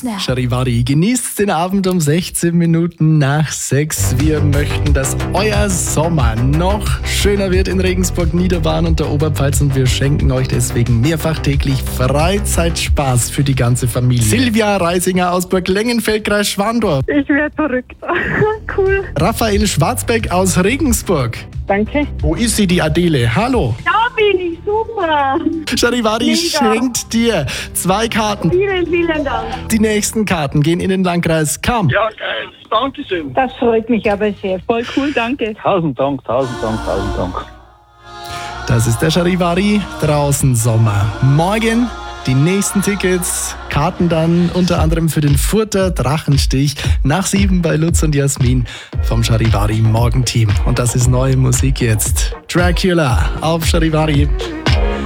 Snap. Charivari, genießt den Abend um 16 Minuten nach 6. Wir möchten, dass euer Sommer noch schöner wird in Regensburg, Niederbayern und der Oberpfalz und wir schenken euch deswegen mehrfach täglich Freizeitspaß für die ganze Familie. Silvia Reisinger aus Burg-Lengenfeld, Kreis Schwandorf. Ich werde verrückt. Cool. Raphael Schwarzbeck aus Regensburg. Danke. Wo ist sie, die Adele? Hallo. Da bin ich, super. Charivari Mega. schenkt dir 2 Karten. Vielen, vielen Dank. Die nächsten Karten gehen in den Landkreis Cham. Ja, geil. Dankeschön. Das freut mich aber sehr. Voll cool, danke. 1000 Dank, 1000 Dank, 1000 Dank. Das ist der Charivari draußen Sommer. Morgen die nächsten Tickets, Karten dann unter anderem für den Furter Drachenstich nach 7 bei Lutz und Jasmin vom Charivari Morgenteam. Und das ist neue Musik jetzt. Dracula auf Charivari.